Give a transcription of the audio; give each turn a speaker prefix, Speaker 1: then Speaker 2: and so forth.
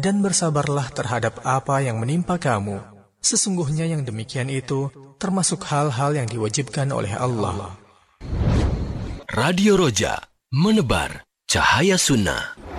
Speaker 1: dan bersabarlah terhadap apa yang menimpa kamu. Sesungguhnya yang demikian itu termasuk hal-hal yang diwajibkan oleh Allah.
Speaker 2: Radio Roja, menebar cahaya sunnah.